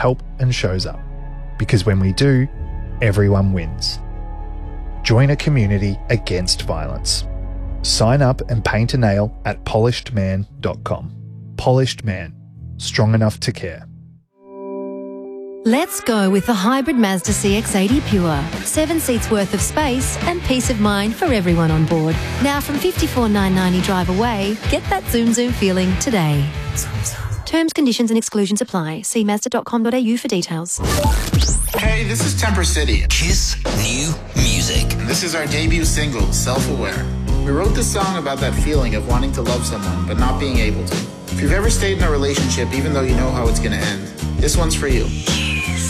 help and shows up. Because when we do, everyone wins. Join a community against violence. Sign up and paint a nail at polishedman.com. Polished Man. Strong enough to care. Let's go with the hybrid Mazda CX-80 Pure. 7 seats worth of space and peace of mind for everyone on board. Now from $54,990 drive away, get that zoom feeling today. Terms, conditions and exclusions apply. See mazda.com.au for details. Hey, this is Temper City. Kiss New Music. And this is our debut single, Self-Aware. We wrote this song about that feeling of wanting to love someone but not being able to. If you've ever stayed in a relationship even though you know how it's going to end, this one's for you.